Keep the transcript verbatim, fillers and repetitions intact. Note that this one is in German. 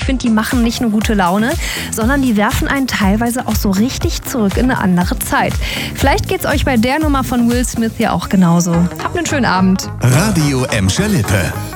Ich finde, die machen nicht nur gute Laune, sondern die werfen einen teilweise auch so richtig zurück in eine andere Zeit. Vielleicht geht's euch bei der Nummer von Will Smith ja auch genauso. Habt einen schönen Abend. Radio Emscher Lippe.